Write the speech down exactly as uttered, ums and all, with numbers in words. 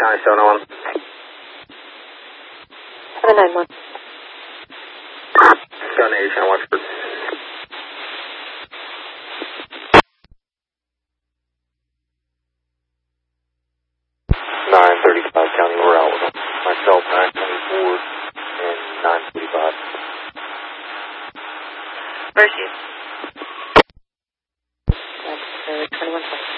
County seven oh one. seven nine one. seven eight, Channel Watford. nine thirty-five County, we're out with them. Myself, nine twenty-four, and nine forty-five. Where's you? That's uh, twenty-one.